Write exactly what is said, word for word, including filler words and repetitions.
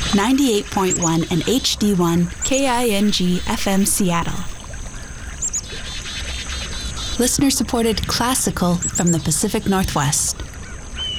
ninety-eight point one and H D one K I N G F M Seattle. Listener-supported classical from the Pacific Northwest.